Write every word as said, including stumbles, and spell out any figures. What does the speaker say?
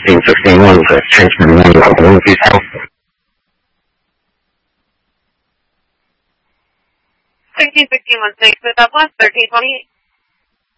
sixteen sixteen one to transfer one to Oklahoma, please help. sixteen sixteen one six, the Southwest, thirteen twenty-eight.